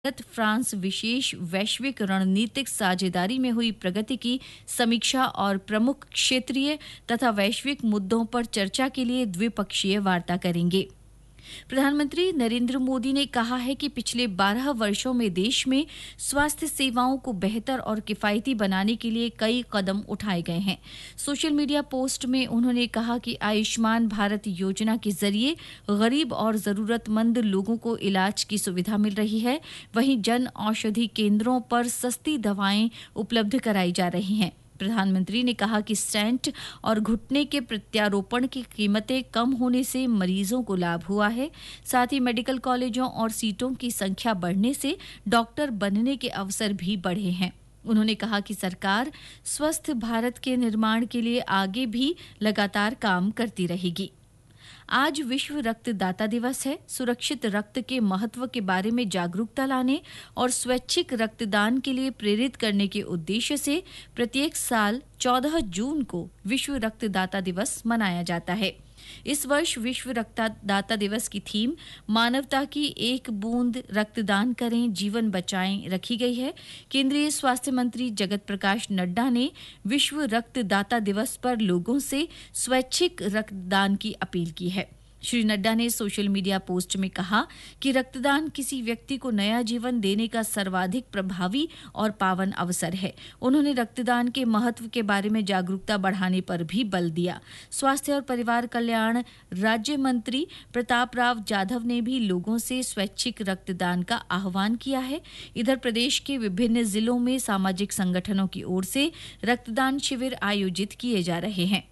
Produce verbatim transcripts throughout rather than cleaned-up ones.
Bharat France विशेष वैश्विक रणनीतिक साझेदारी में हुई प्रगति की समीक्षा और प्रमुख क्षेत्रीय तथा वैश्विक मुद्दों पर चर्चा के लिए द्विपक्षीय वार्ता करेंगे। प्रधानमंत्री नरेंद्र मोदी ने कहा है कि पिछले बारह वर्षों में देश में स्वास्थ्य सेवाओं को बेहतर और किफायती बनाने के लिए कई कदम उठाए गए हैं। सोशल मीडिया पोस्ट में उन्होंने कहा कि आयुष्मान भारत योजना के जरिए गरीब और जरूरतमंद लोगों को इलाज की सुविधा मिल रही है, वहीं जन औषधि केंद्रों पर सस्ती दवाएं उपलब्ध कराई जा रही हैं। प्रधानमंत्री ने कहा कि स्टेंट और घुटने के प्रत्यारोपण की कीमतें कम होने से मरीजों को लाभ हुआ है। साथ ही मेडिकल कॉलेजों और सीटों की संख्या बढ़ने से डॉक्टर बनने के अवसर भी बढ़े हैं। उन्होंने कहा कि सरकार स्वस्थ भारत के निर्माण के लिए आगे भी लगातार काम करती रहेगी। आज विश्व रक्तदाता दिवस है। सुरक्षित रक्त के महत्व के बारे में जागरूकता लाने और स्वैच्छिक रक्तदान के लिए प्रेरित करने के उद्देश्य से प्रत्येक साल चौदह जून को विश्व रक्तदाता दिवस मनाया जाता है। इस वर्ष विश्व रक्तदाता दिवस की थीम मानवता की एक बूंद रक्तदान करें, जीवन बचाएं रखी गई है। केंद्रीय स्वास्थ्य मंत्री जगत प्रकाश नड्डा ने विश्व रक्तदाता दिवस पर लोगों से स्वैच्छिक रक्तदान की अपील की है। श्री नड्डा ने सोशल मीडिया पोस्ट में कहा कि रक्तदान किसी व्यक्ति को नया जीवन देने का सर्वाधिक प्रभावी और पावन अवसर है। उन्होंने रक्तदान के महत्व के बारे में जागरूकता बढ़ाने पर भी बल दिया। स्वास्थ्य और परिवार कल्याण राज्य मंत्री प्रताप राव जाधव ने भी लोगों से स्वैच्छिक रक्तदान का आह्वान किया है। इधर प्रदेश के विभिन्न जिलों में सामाजिक संगठनों की ओर से रक्तदान शिविर आयोजित किए जा रहे हैं।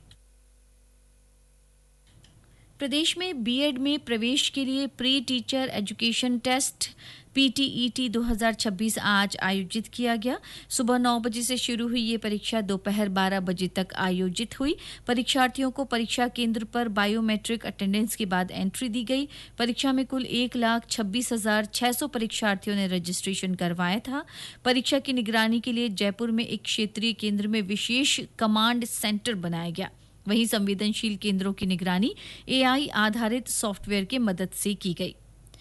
प्रदेश में बीएड में प्रवेश के लिए pre teacher education test PTET दो हज़ार छब्बीस आज आयोजित किया गया। सुबह नौ बजे से शुरू हुई ये परीक्षा दोपहर बारह बजे तक आयोजित हुई। परीक्षार्थियों को परीक्षा केंद्र पर बायोमेट्रिक अटेंडेंस के बाद एंट्री दी गई। परीक्षा में कुल एक लाख छब्बीस हजार छह सौ परीक्षार्थियों ने रजिस्ट्रेशन करवाया था। परीक्षा की निगरानी के लिए जयपुर में एक क्षेत्रीय केंद्र में विशेष कमांड सेंटर बनाया गया। वहीं संवेदनशील केंद्रों की निगरानी एआई आधारित सॉफ्टवेयर की मदद से की गई।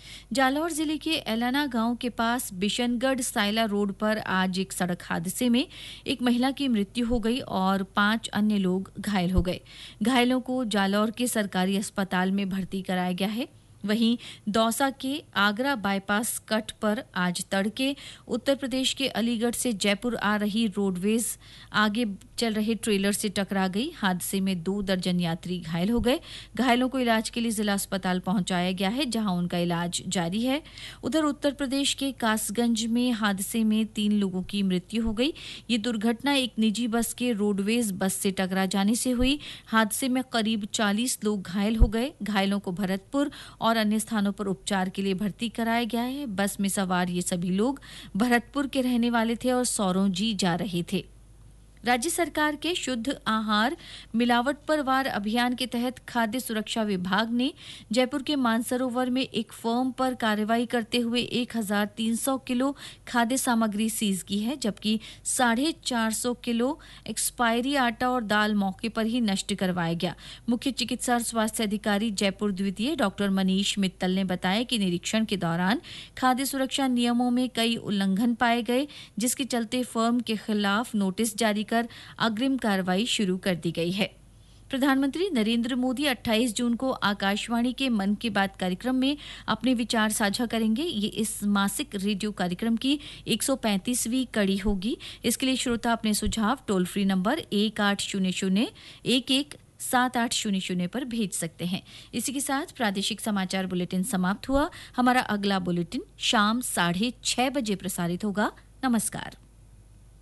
जालौर जिले के एलाना गांव के पास बिशनगढ़ सायला रोड पर आज एक सड़क हादसे में एक महिला की मृत्यु हो गई और पांच अन्य लोग घायल हो गए। घायलों को जालौर के सरकारी अस्पताल में भर्ती कराया गया है। वहीं दौसा के आगरा बाईपास कट पर आज तड़के उत्तर प्रदेश के अलीगढ़ से जयपुर आ रही रोडवेज आगे चल रहे ट्रेलर से टकरा गई। हादसे में दो दर्जन यात्री घायल हो गए। घायलों को इलाज के लिए जिला अस्पताल पहुंचाया गया है, जहां उनका इलाज जारी है। उधर उत्तर प्रदेश के कासगंज में हादसे में तीन लोगों की मृत्यु हो गई। ये दुर्घटना एक निजी बस के रोडवेज बस से टकरा जाने से हुई। हादसे में करीब चालीस लोग घायल हो गए। घायलों को भरतपुर और अन्य स्थानों पर उपचार के लिए भर्ती कराया गया है। बस में सवार ये सभी लोग भरतपुर के रहने वाले थे और सौरोंजी जा रहे थे। राज्य सरकार के शुद्ध आहार मिलावट पर वार अभियान के तहत खाद्य सुरक्षा विभाग ने जयपुर के मानसरोवर में एक फर्म पर कार्रवाई करते हुए एक हजार तीन सौ किलो खाद्य सामग्री सीज की है, जबकि साढ़े चार सौ किलो एक्सपायरी आटा और दाल मौके पर ही नष्ट करवाया गया। मुख्य चिकित्सा और स्वास्थ्य अधिकारी जयपुर द्वितीय डॉक्टर मनीष मित्तल ने बताया कि निरीक्षण के दौरान खाद्य सुरक्षा नियमों में कई उल्लंघन पाए गए, जिसके चलते फर्म के खिलाफ नोटिस जारी कर अग्रिम कार्रवाई शुरू कर दी गई है। प्रधानमंत्री नरेंद्र मोदी अट्ठाईस जून को आकाशवाणी के मन की बात कार्यक्रम में अपने विचार साझा करेंगे। ये इस मासिक रेडियो कार्यक्रम की एक सौ पैंतीसवीं कड़ी होगी। इसके लिए श्रोता अपने सुझाव टोल फ्री नंबर एक आठ शून्य शून्य एक एक सात आठ शून्य शून्य पर भेज सकते हैं। इसी के साथ प्रादेशिक समाचार बुलेटिन समाप्त हुआ। हमारा अगला बुलेटिन शाम साढ़े छह बजे प्रसारित होगा। नमस्कार।